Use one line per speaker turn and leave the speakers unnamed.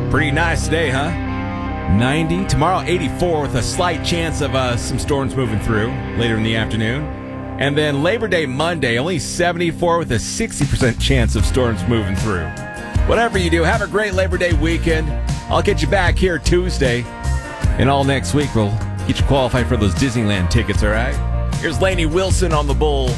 Pretty nice day, huh? 90. Tomorrow, 84 with a slight chance of some storms moving through later in the afternoon. And then Labor Day Monday, only 74 with a 60% chance of storms moving through. Whatever you do, have a great Labor Day weekend. I'll get you back here Tuesday. And all next week, we'll get you qualified for those Disneyland tickets, all right? Here's Lainey Wilson on the Bull.